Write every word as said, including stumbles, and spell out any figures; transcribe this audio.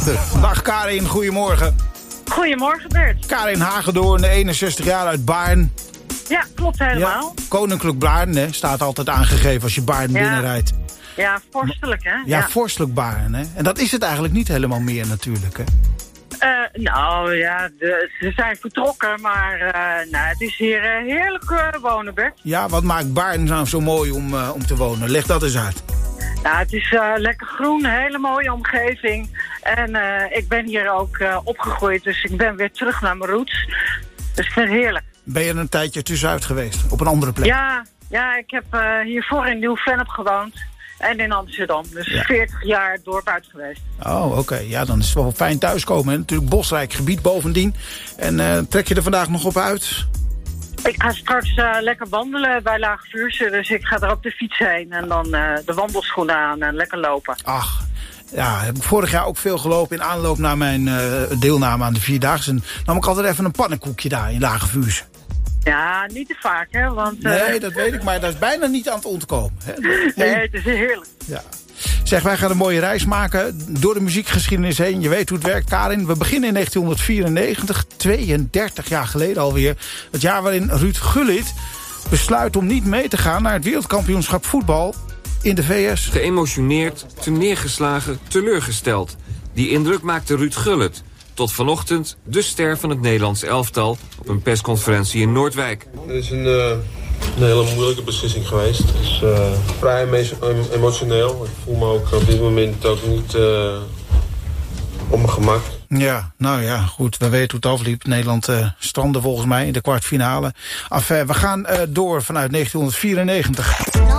Dag Karin, goedemorgen. Goedemorgen Bert. Karin Hagedoorn, eenenzestig jaar uit Baarn. Ja, klopt helemaal. Ja, Koninklijk Baarn, hè, staat altijd aangegeven als je Baarn ja. binnenrijdt. Ja, vorstelijk hè. Ja, ja. vorstelijk Baarn, hè. En dat is het eigenlijk niet helemaal meer natuurlijk, hè. Uh, nou ja, de, ze zijn vertrokken, maar uh, nou, het is hier uh, heerlijk uh, wonen Bert. Ja, wat maakt Baarn nou zo mooi om, uh, om te wonen? Leg dat eens uit. Nou, het is uh, lekker groen, een hele mooie omgeving. En uh, ik ben hier ook uh, opgegroeid, dus ik ben weer terug naar mijn roots. Dus ik vind het heerlijk. Ben je er een tijdje tussenuit geweest, op een andere plek? Ja, ja ik heb uh, hiervoor in Nieuw-Vennep gewoond. En in Amsterdam. Dus ja. veertig jaar dorp uit geweest. Oh, oké. Okay. Ja, dan is het wel fijn thuiskomen. Hè? Natuurlijk bosrijk gebied bovendien. En uh, trek je er vandaag nog op uit? Ik ga straks uh, lekker wandelen bij Lage Vuursche. Dus ik ga er op de fiets heen. En dan uh, de wandelschoenen aan en lekker lopen. Ach, ja, heb ik vorig jaar ook veel gelopen in aanloop naar mijn uh, deelname aan de Vierdaagse. En nam ik altijd even een pannenkoekje daar in Lage Vuursche. Ja, niet te vaak, hè? Want, uh... Nee, dat weet ik, maar dat is bijna niet aan het ontkomen. Hè? Nee, het is heerlijk. Ja. Zeg, wij gaan een mooie reis maken door de muziekgeschiedenis heen. Je weet hoe het werkt, Karin. We beginnen in negentien vierennegentig, tweeëndertig jaar geleden alweer. Het jaar waarin Ruud Gullit besluit om niet mee te gaan naar het wereldkampioenschap voetbal in de V S. Geëmotioneerd, teneergeslagen, teleurgesteld. Die indruk maakte Ruud Gullit. Tot vanochtend de ster van het Nederlands elftal op een persconferentie in Noordwijk. Het is een, uh, een hele moeilijke beslissing geweest. Het is uh, vrij emo- emotioneel. Ik voel me ook op dit moment ook niet uh, op mijn gemak. Ja, nou ja, goed. We weten hoe het afliep. Nederland uh, strandde volgens mij in de kwartfinale. Enfin, we gaan uh, door vanuit negentien vierennegentig.